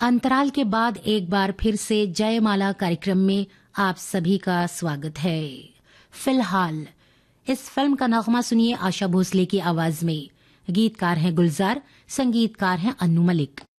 अंतराल के बाद एक बार फिर से जयमाला कार्यक्रम में आप सभी का स्वागत है। फिलहाल इस फिल्म का नगमा सुनिए आशा भोसले की आवाज में। गीतकार हैं गुलजार, संगीतकार हैं अन्नू मलिक।